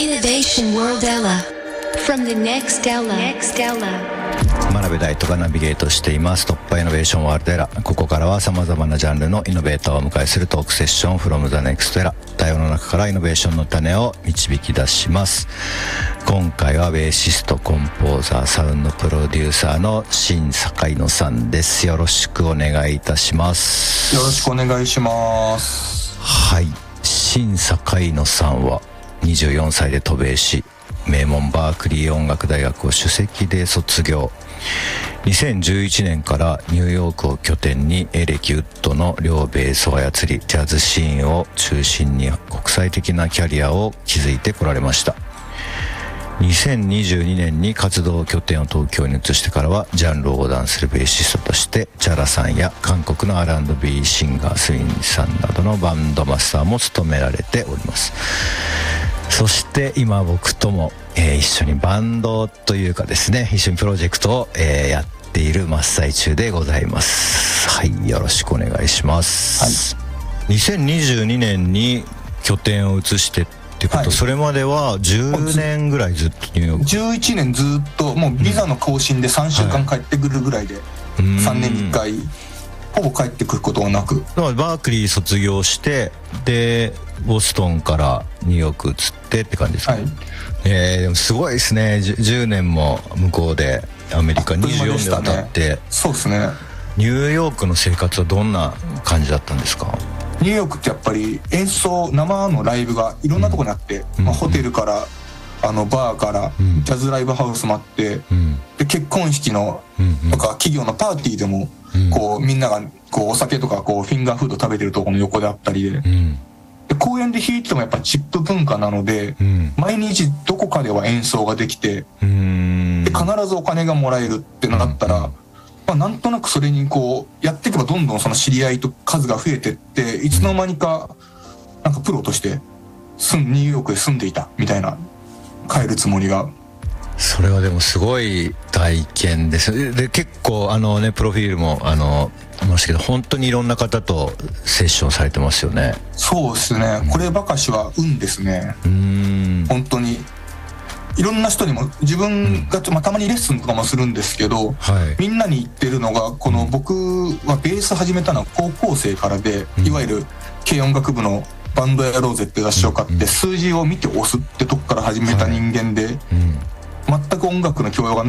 Innovation World Ella from the next Ella. 真鍋大斗がナビゲートしています突破イノベーションワールドエラー。ここからは様々なジャンルのイノベーターをお迎えするトークセッション from the next Ella。多様の中からイノベーションの種を導き出します。今回はベーシスト、コンポーザー、サウンドプロデューサーの新坂井野さんです。よろしくお願いいたします。 よろしくお願いします。 はい、新坂井野さんは24歳で渡米し、名門バークリー音楽大学を首席で卒業。2011年からニューヨークを拠点にエレキウッドの両ベースを操り、ジャズシーンを中心に国際的なキャリアを築いてこられました。2022年に活動拠点を東京に移してからはジャンルを横断するベーシストとしてチャラさんや韓国の R&B シンガースウィンさんなどのバンドマスターも務められております。そして今僕とも、一緒にバンドというかですね、一緒にプロジェクトを、やっている真っ最中でございます。はい、よろしくお願いします。はい、2022年に拠点を移してってこと、はい、それまでは10年ぐらいずっとニューヨーク。 11年ずっともうビザの更新で3週間帰ってくるぐらいで、3年に1回ほぼ帰ってくることはなく。 バークリー卒業してでボストンからニューヨーク移ってって感じですか。はい、でもすごいですね。10年も向こうでアメリカ24年渡って、 そうですね。 ニューヨークの生活はどんな感じだったんですか。 ニューヨークってやっぱり演奏生のライブがいろんなとこにあって、ホテルからバーからジャズライブハウスもあって、で結婚式のとか企業のパーティーでもこうみんながこうお酒とかこうフィンガーフード食べてるところの横であったりで、で公園で弾いててもやっぱチップ文化なので、毎日どこかでは演奏ができて、で必ずお金がもらえるってなったら、なんとなくそれにこうやっていけばどんどんその知り合いと数が増えてって、いつの間にかなんかプロとしてニューヨークへ住んでいたみたいな、帰るつもりが。 それはでもすごい体験です。で結構プロフィールもいましたけど、本当にいろんな方とセッションされてますよね。 そうですね、こればかしは運ですね。本当にいろんな人にも、自分がたまにレッスンとかもするんですけど、みんなに言ってるのが、この僕はベース始めたのは高校生からで、いわゆる軽音楽部のバンドやろうぜって雑誌を買って数字を見て押すってとこから始めた人間で、全く音楽の教養が